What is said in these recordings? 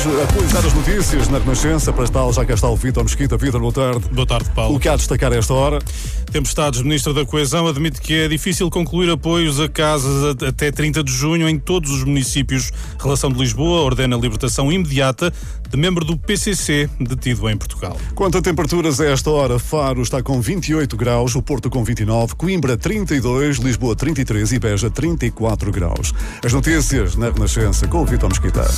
atualizar as notícias na Renascença. Para tal, já cá está o Vítor Mesquita. Vítor, boa tarde. Boa tarde, Paulo. O que há a destacar a esta hora? Tempestades, Ministro da Coesão, admite que é difícil concluir apoios a casas até 30 de junho em todos os municípios. Relação de Lisboa ordena a libertação imediata de membro do PCC detido em Portugal. Quanto a temperaturas a esta hora, Faro está com 28 graus, o Porto com 29, Coimbra 32, Lisboa 33 e Beja 34 graus. As notícias na Renascença com o Vítor Mesquita.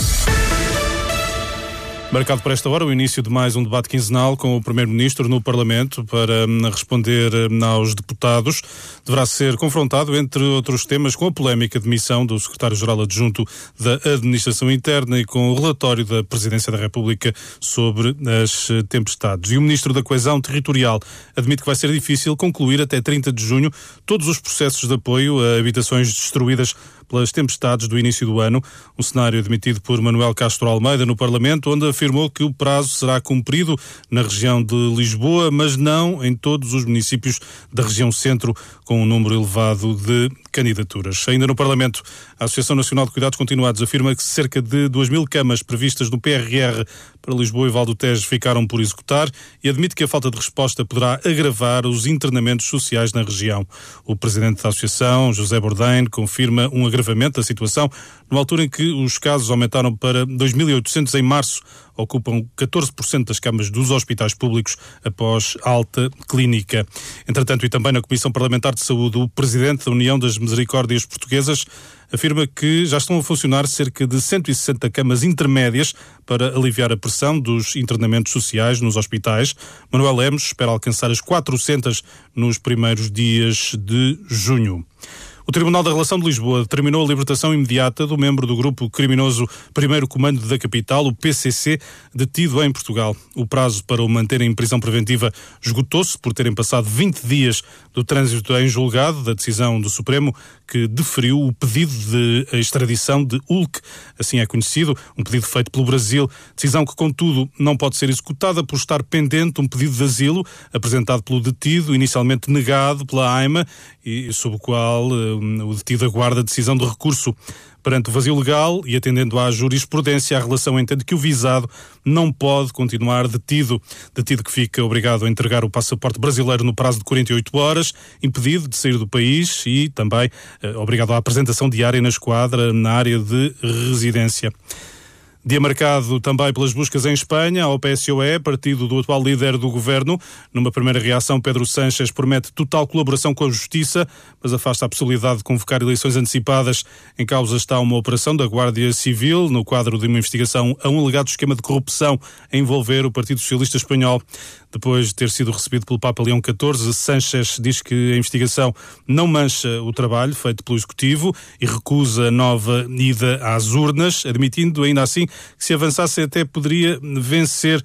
Marcado para esta hora o início de mais um debate quinzenal com o Primeiro-Ministro no Parlamento para responder aos deputados. Deverá ser confrontado, entre outros temas, com a polémica demissão do Secretário-Geral Adjunto da Administração Interna e com o relatório da Presidência da República sobre as tempestades. E o Ministro da Coesão Territorial admite que vai ser difícil concluir até 30 de junho todos os processos de apoio a habitações destruídas pelas tempestades do início do ano, um cenário admitido por Manuel Castro Almeida no Parlamento, onde afirmou que o prazo será cumprido na região de Lisboa, mas não em todos os municípios da região centro, com um número elevado de candidaturas. Ainda no Parlamento, a Associação Nacional de Cuidados Continuados afirma que cerca de 2.000 camas previstas no PRR para Lisboa e Val do Tejo ficaram por executar e admite que a falta de resposta poderá agravar os internamentos sociais na região. O presidente da Associação, José Bourdain, confirma um agravamento da situação numa altura em que os casos aumentaram para 2.800 em março, ocupam 14% das camas dos hospitais públicos após alta clínica. Entretanto, e também na Comissão Parlamentar de Saúde, o presidente da União das Misericórdias Portuguesas afirma que já estão a funcionar cerca de 160 camas intermédias para aliviar a pressão dos internamentos sociais nos hospitais. Manuel Lemos espera alcançar as 400 nos primeiros dias de junho. O Tribunal da Relação de Lisboa determinou a libertação imediata do membro do grupo criminoso Primeiro Comando da Capital, o PCC, detido em Portugal. O prazo para o manterem em prisão preventiva esgotou-se por terem passado 20 dias do trânsito em julgado da decisão do Supremo, que deferiu o pedido de extradição de Hulk, assim é conhecido, um pedido feito pelo Brasil, decisão que, contudo, não pode ser executada por estar pendente um pedido de asilo apresentado pelo detido, inicialmente negado pela AIMA, e sob o qual o detido aguarda a decisão de recurso. Perante o vazio legal e atendendo à jurisprudência, a relação entende que o visado não pode continuar detido. Detido que fica obrigado a entregar o passaporte brasileiro no prazo de 48 horas, impedido de sair do país e também obrigado à apresentação diária na esquadra na área de residência. Dia marcado também pelas buscas em Espanha ao PSOE, partido do atual líder do governo. Numa primeira reação, Pedro Sánchez promete total colaboração com a Justiça, mas afasta a possibilidade de convocar eleições antecipadas. Em causa está uma operação da Guardia Civil, no quadro de uma investigação a um alegado esquema de corrupção a envolver o Partido Socialista Espanhol. Depois de ter sido recebido pelo Papa Leão XIV, Sánchez diz que a investigação não mancha o trabalho feito pelo Executivo e recusa a nova ida às urnas, admitindo ainda assim que se avançasse até poderia vencer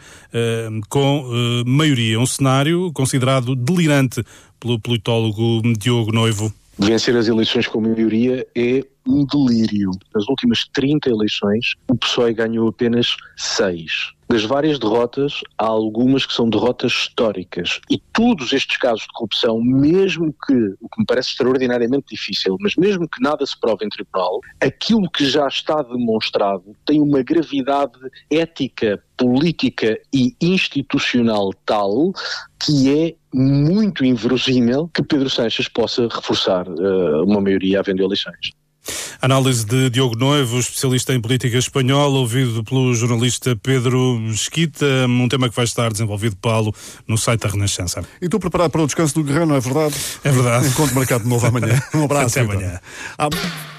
com maioria. Um cenário considerado delirante pelo politólogo Diogo Noivo. Vencer as eleições com maioria é um delírio. Nas últimas 30 eleições, o PSOE ganhou apenas 6. Das várias derrotas, há algumas que são derrotas históricas. E todos estes casos de corrupção, mesmo que, o que me parece extraordinariamente difícil, mas mesmo que nada se prove em tribunal, aquilo que já está demonstrado tem uma gravidade ética, política e institucional tal que é muito inverosímil que Pedro Sánchez possa reforçar uma maioria havendo eleições. Análise de Diogo Noivo, especialista em política espanhola, ouvido pelo jornalista Pedro Mesquita, um tema que vai estar desenvolvido, Paulo, no site da Renascença. E tu preparado para o descanso do Guerreiro, não é verdade? É verdade. Encontro marcado de novo amanhã. Um abraço. Até amanhã.